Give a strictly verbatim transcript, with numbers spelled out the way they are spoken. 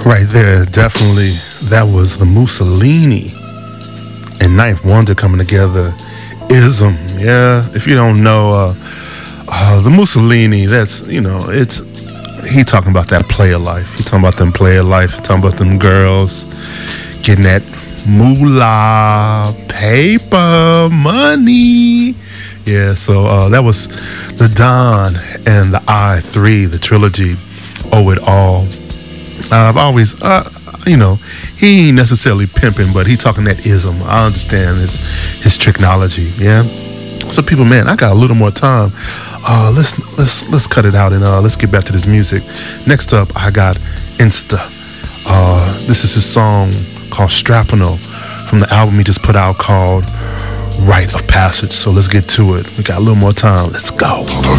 Right there, definitely. That was the Mussolini and Ninth Wonder coming together. Ism, yeah. If you don't know, uh, uh, the Mussolini, that's, you know, it's, he talking about that player life. He talking about them player life. He talking about them girls getting that moolah, paper, money. Yeah, so uh, that was the Don and the I three, the trilogy, Owe It All. Uh, I've always, uh, you know, he ain't necessarily pimping, but he talking that ism. I understand his his technology, yeah. So people, man, I got a little more time. Uh, let's let's let's cut it out and uh, let's get back to this music. Next up, I got Insta. Uh, this is his song called Strapano from the album he just put out called Rite of Passage. So let's get to it. We got a little more time. Let's go.